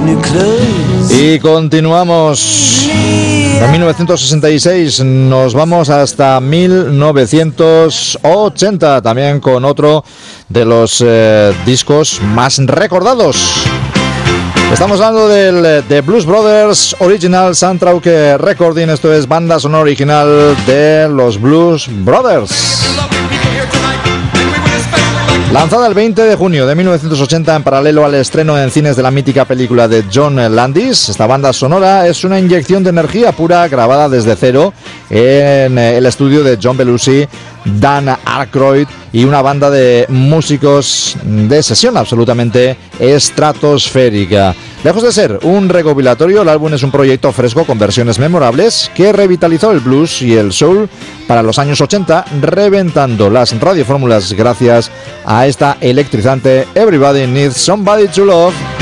Y continuamos. En 1966 nos vamos hasta 1980, también con otro de los discos más recordados. Estamos hablando del The Blues Brothers Original Soundtrack Recording. Esto es banda sonora original de los Blues Brothers. Lanzada el 20 de junio de 1980 en paralelo al estreno en cines de la mítica película de John Landis, esta banda sonora es una inyección de energía pura grabada desde cero en el estudio de John Belushi, Dan Aykroyd y una banda de músicos de sesión absolutamente estratosférica. Lejos de ser un recopilatorio, el álbum es un proyecto fresco con versiones memorables que revitalizó el blues y el soul para los años 80, reventando las radiofórmulas gracias a esta electrizante Everybody Needs Somebody to Love.